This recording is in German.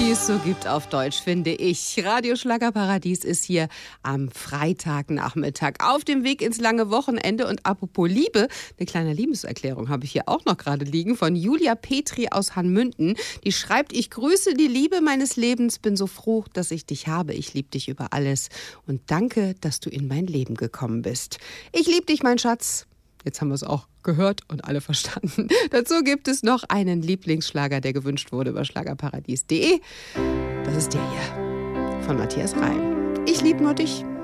die es so gibt auf Deutsch, finde ich. Radio Schlagerparadies ist hier am Freitagnachmittag auf dem Weg ins lange Wochenende. Und apropos Liebe, eine kleine Liebeserklärung habe ich hier auch noch gerade liegen von Julia Petri aus Hanmünden. Die schreibt: Ich grüße die Liebe meines Lebens, bin so froh, dass ich dich habe. Ich liebe dich über alles und danke, dass du in mein Leben gekommen bist. Ich liebe dich, mein Schatz. Jetzt haben wir es auch gehört und alle verstanden. Dazu gibt es noch einen Lieblingsschlager, der gewünscht wurde über schlagerparadies.de. Das ist der hier von Matthias Reim. Ich liebe nur dich.